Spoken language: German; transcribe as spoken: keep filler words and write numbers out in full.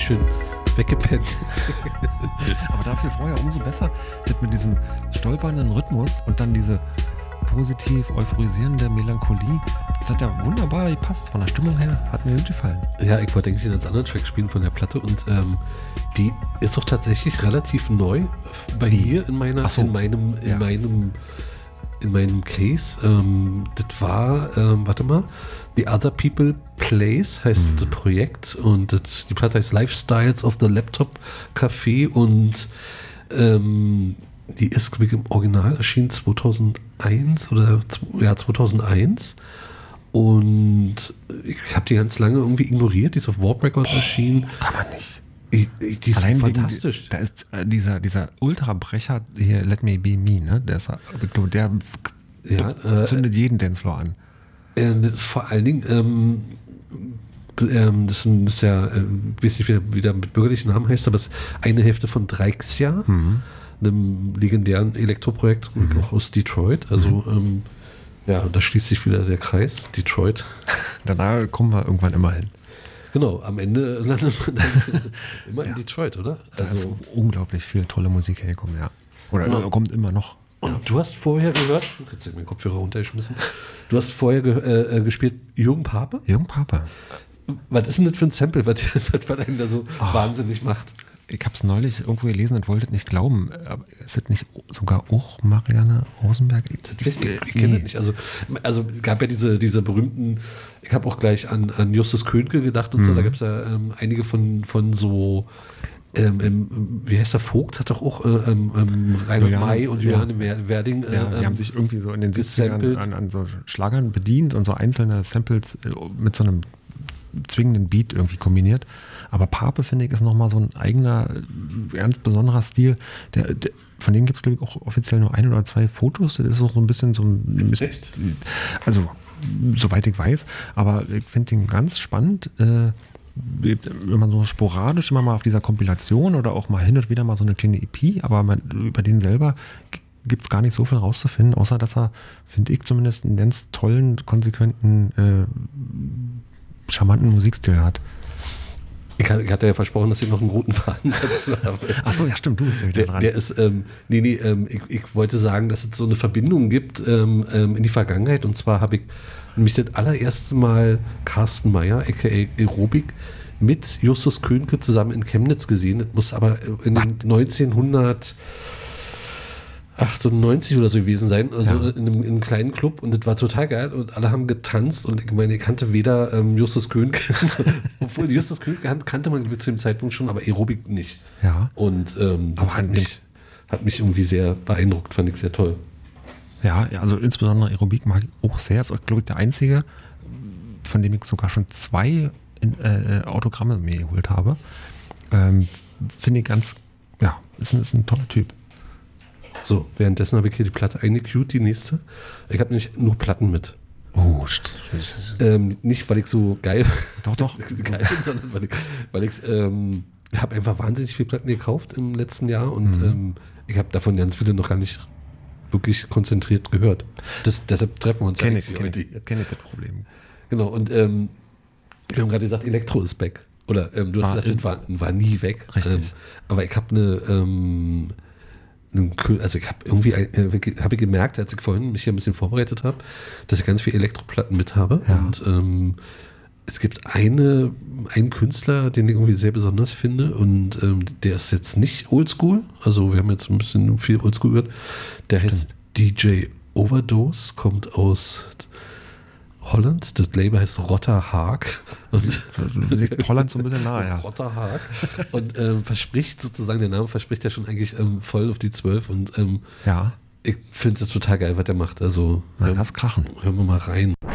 schön weggepennt. Aber dafür vorher umso besser, das mit diesem stolpernden Rhythmus und dann diese positiv euphorisierende Melancholie. Das hat ja wunderbar gepasst. Von der Stimmung her hat mir gut gefallen. Ja, ich wollte eigentlich einen ganz anderen Track spielen von der Platte und ähm, die ist doch tatsächlich relativ neu bei hier in meiner, so. in meinem, in Ja. meinem, in meinem Case. Ähm, das war, ähm, warte mal, The Other People Place heißt Mhm. das Projekt und das, die Platte heißt Lifestyles of the Laptop Café und ähm, die ist, glaube ich, im Original erschienen zweitausendeins oder ja, zweitausendeins. Und ich habe die ganz lange irgendwie ignoriert. Die ist auf Warp Records erschienen. Kann man nicht. Ich, ich, die ist Allein wegen fantastisch. die- Da ist äh, dieser, dieser Ultrabrecher hier, Let Me Be Me, ne? Der, ist, ich glaube, der Ja, äh, zündet jeden Dancefloor an. äh, das ist vor allen Dingen, ähm, d- ähm, das ist, ein, das ist ja, äh, ich weiß nicht, wie, wie der mit bürgerlichen Namen heißt, aber es ist eine Hälfte von Dreixia, Mhm. einem legendären Elektroprojekt, auch aus Detroit. Also, ähm, ja, da schließt sich wieder der Kreis, Detroit. Danach kommen wir irgendwann immer hin. Genau, am Ende landet man dann immer in Detroit, oder? Da ist Also, unglaublich viel tolle Musik hergekommen, ja. Oder Ja. äh, kommt immer noch. und du hast vorher gehört, jetzt habe ich meinen Kopfhörer runtergeschmissen, du hast vorher ge äh, äh, gespielt Jürgen Pape? Jürgen Papa. Was ist denn das für ein Sample, was, was, was einen da so wahnsinnig macht? Ich habe es neulich irgendwo gelesen und wollte es nicht glauben. Aber ist das nicht sogar auch Marianne Rosenberg? Das weiß ich, ich kenne das nicht. Also, also gab ja diese, diese berühmten, ich habe auch gleich an, an Justus Könke gedacht und so, da gab es ja ähm, einige von, von so, ähm, ähm, wie heißt der, Vogt hat doch auch äh, ähm, ähm, Reinhard Juliane, May und ja. Juliane Wer- Werding äh, Ja, die ähm, haben sich irgendwie so in den siebzigern gesampelt. an, an so Schlagern bedient und so einzelne Samples äh, mit so einem zwingenden Beat irgendwie kombiniert. Aber Pape, finde ich, ist nochmal so ein eigener, äh, ganz besonderer Stil. Der, der, von denen gibt es, glaube ich, auch offiziell nur ein oder zwei Fotos. Das ist auch so ein bisschen so ein... Echt? Also, soweit ich weiß. Aber ich finde ihn ganz spannend. Äh, wenn man so sporadisch immer mal auf dieser Kompilation oder auch mal hin und wieder mal so eine kleine E P, aber man, über den selber gibt es gar nicht so viel rauszufinden, außer dass er, finde ich zumindest, einen ganz tollen, konsequenten, äh, charmanten Musikstil hat. Ich hatte, ich hatte ja versprochen, dass ich noch einen roten Faden dazu habe. Ach so, ja stimmt, du bist ja wieder Der, dran. der ist, ähm, nee, nee, ähm, ich, ich wollte sagen, dass es so eine Verbindung gibt ähm, ähm, in die Vergangenheit. Und zwar habe ich nämlich das allererste Mal Carsten Meyer, aka Aerobik, mit Justus Könke zusammen in Chemnitz gesehen. Das muss aber in den neunzehnhundertachtundneunzig oder so gewesen sein, also Ja. in, einem, in einem kleinen Club, und das war total geil und alle haben getanzt und ich meine, ich kannte weder ähm, Justus Könke, obwohl Justus Könke kan- kannte man zu dem Zeitpunkt schon, aber Aerobik nicht. Ja. Und ähm, das Aber hat an mich, hat mich irgendwie sehr beeindruckt, fand ich sehr toll. Ja, ja, also insbesondere Aerobik mag ich auch sehr. Ist, glaube ich, der einzige, von dem ich sogar schon zwei in, äh, Autogramme mir geholt habe. Ähm, Finde ich ganz, ja, ist ein, ist ein toller Typ. So, währenddessen habe ich hier die Platte eingecued, die nächste. Ich habe nämlich nur Platten mit. Oh, Ähm, nicht, weil ich so geil, doch, doch. geil bin, sondern weil ich, weil ich ähm, ich habe einfach wahnsinnig viele Platten gekauft im letzten Jahr und Mhm. ähm, ich habe davon ganz viele noch gar nicht wirklich konzentriert gehört. Das, deshalb treffen wir uns Kenne eigentlich ich, kenn heute ich, hier. kenn ich das Problem. Genau, und ähm, wir haben gerade gesagt, Elektro ist back. Oder ähm, du hast War gesagt, in- das war, war nie weg. Richtig. Ähm, aber ich habe eine, ähm, einen Kü- also ich habe irgendwie, äh, habe ich gemerkt, als ich vorhin mich hier ein bisschen vorbereitet habe, dass ich ganz viele Elektroplatten mit habe. Ja. Und ähm, es gibt eine, einen Künstler, den ich irgendwie sehr besonders finde. Und ähm, der ist jetzt nicht oldschool. Also wir haben jetzt ein bisschen viel oldschool gehört. Der heißt D J Overdose, kommt aus Holland. Das Label heißt Rotter Haag. Und Liegt Holland so ein bisschen nahe, ja. Rotter Haag. Und ähm, verspricht sozusagen, der Name verspricht ja schon eigentlich ähm, voll auf die zwölf. Und ähm, Ja, ich finde es total geil, was der macht. Also na, hören, lass krachen. hören wir mal rein.